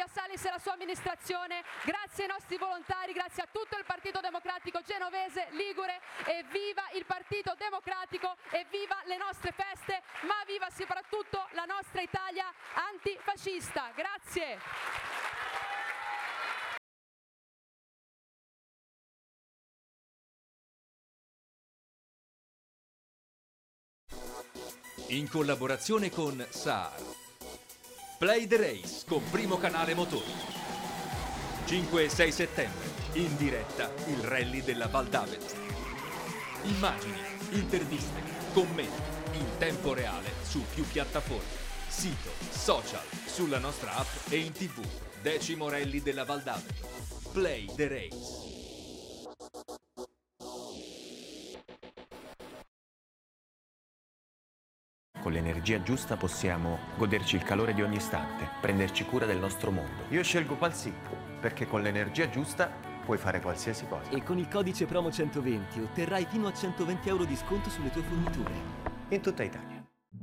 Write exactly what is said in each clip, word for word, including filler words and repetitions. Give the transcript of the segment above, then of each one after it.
Salis e la sua amministrazione, grazie ai nostri volontari, grazie a tutto il Partito Democratico genovese, ligure, e viva il Partito Democratico e viva le nostre feste, ma viva soprattutto la nostra Italia antifascista. Grazie. In collaborazione con Saar. Play the Race con Primo Canale Motori. cinque e sei settembre, in diretta il rally della Val d'Avelta. Immagini, interviste, commenti, in tempo reale su più piattaforme, sito, social, sulla nostra app e in tv. Decimo rally della Val d'Avelta. Play the Race. Con l'energia giusta possiamo goderci il calore di ogni istante, prenderci cura del nostro mondo. Io scelgo Palsy, perché con l'energia giusta puoi fare qualsiasi cosa. E con il codice promo centoventi otterrai fino a centoventi euro di sconto sulle tue forniture. In tutta Italia.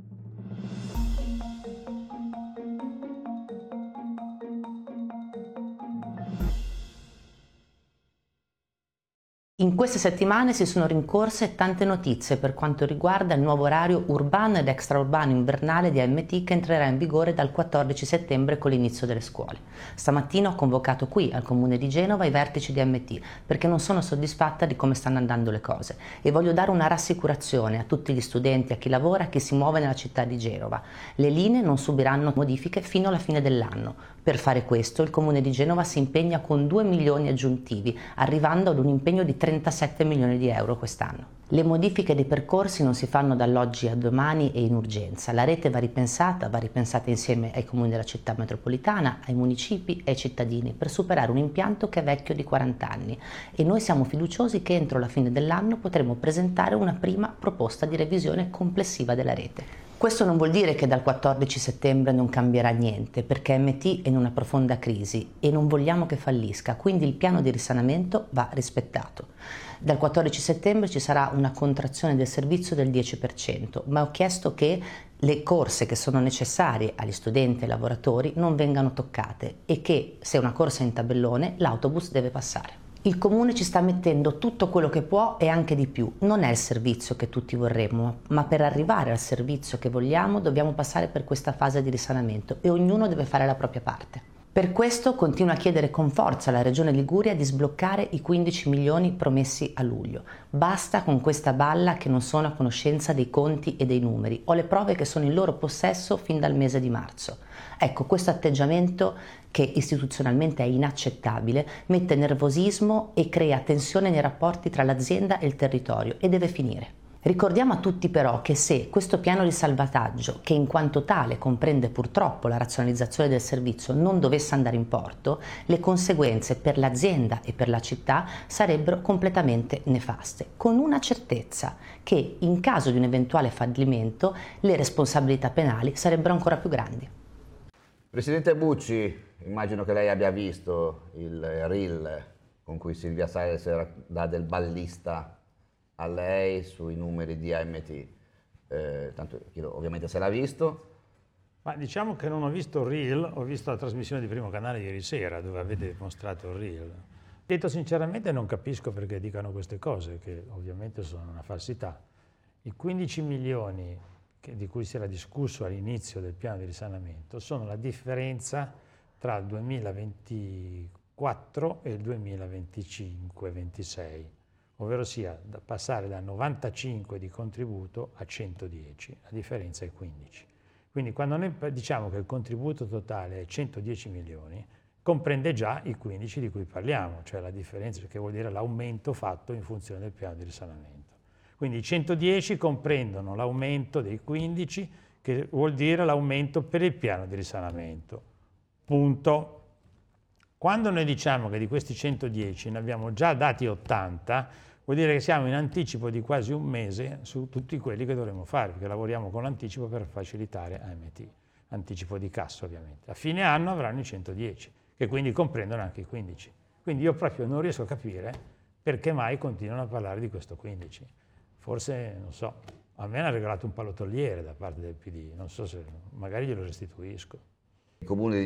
In queste settimane si sono rincorse tante notizie per quanto riguarda il nuovo orario urbano ed extraurbano invernale di A M T che entrerà in vigore dal quattordici settembre con l'inizio delle scuole. Stamattina ho convocato qui al Comune di Genova i vertici di A M T perché non sono soddisfatta di come stanno andando le cose e voglio dare una rassicurazione a tutti gli studenti, a chi lavora, a chi si muove nella città di Genova. Le linee non subiranno modifiche fino alla fine dell'anno. Per fare questo il Comune di Genova si impegna con due milioni aggiuntivi, arrivando ad un impegno di trentasette milioni di euro quest'anno. Le modifiche dei percorsi non si fanno dall'oggi a domani e in urgenza. La rete va ripensata, va ripensata insieme ai comuni della città metropolitana, ai municipi e ai cittadini per superare un impianto che è vecchio di quaranta anni e noi siamo fiduciosi che entro la fine dell'anno potremo presentare una prima proposta di revisione complessiva della rete. Questo non vuol dire che dal quattordici settembre non cambierà niente, perché A M T è in una profonda crisi e non vogliamo che fallisca, quindi il piano di risanamento va rispettato. Dal quattordici settembre ci sarà una contrazione del servizio del dieci per cento, ma ho chiesto che le corse che sono necessarie agli studenti e ai lavoratori non vengano toccate e che se una corsa è in tabellone l'autobus deve passare. Il Comune ci sta mettendo tutto quello che può e anche di più. Non è il servizio che tutti vorremmo, ma per arrivare al servizio che vogliamo dobbiamo passare per questa fase di risanamento e ognuno deve fare la propria parte. Per questo continuo a chiedere con forza alla Regione Liguria di sbloccare i quindici milioni promessi a luglio. Basta con questa balla che non sono a conoscenza dei conti e dei numeri. Ho le prove che sono in loro possesso fin dal mese di marzo. Ecco, questo atteggiamento che istituzionalmente è inaccettabile mette nervosismo e crea tensione nei rapporti tra l'azienda e il territorio e deve finire. Ricordiamo a tutti però che se questo piano di salvataggio, che in quanto tale comprende purtroppo la razionalizzazione del servizio, non dovesse andare in porto, le conseguenze per l'azienda e per la città sarebbero completamente nefaste, con una certezza, che in caso di un eventuale fallimento le responsabilità penali sarebbero ancora più grandi. Presidente Bucci, immagino che lei abbia visto il reel con cui Silvia Salis dà del ballista a lei sui numeri di A M T, eh, tanto io ovviamente se l'ha visto. Ma diciamo che non ho visto il reel, ho visto la trasmissione di Primo Canale ieri sera dove avete mostrato il reel. Detto sinceramente non capisco perché dicano queste cose, che ovviamente sono una falsità. I quindici milioni che, di cui si era discusso all'inizio del piano di risanamento sono la differenza tra il duemilaventiquattro e il duemilaventicinque ventisei. Ovvero sia da passare da novantacinque di contributo a centodieci, la differenza è quindici. Quindi quando noi diciamo che il contributo totale è centodieci milioni, comprende già i quindici di cui parliamo, cioè la differenza, che vuol dire l'aumento fatto in funzione del piano di risanamento. Quindi i centodieci comprendono l'aumento dei quindici, che vuol dire l'aumento per il piano di risanamento. Punto. Quando noi diciamo che di questi centodieci ne abbiamo già dati ottanta, vuol dire che siamo in anticipo di quasi un mese su tutti quelli che dovremo fare, perché lavoriamo con l'anticipo per facilitare A M T, anticipo di cassa ovviamente. A fine anno avranno i centodieci, che quindi comprendono anche i quindici. Quindi io proprio non riesco a capire perché mai continuano a parlare di questo quindici. Forse, non so, a me hanno regalato un pallottoliere da parte del P D, non so se magari glielo restituisco. Il Comune di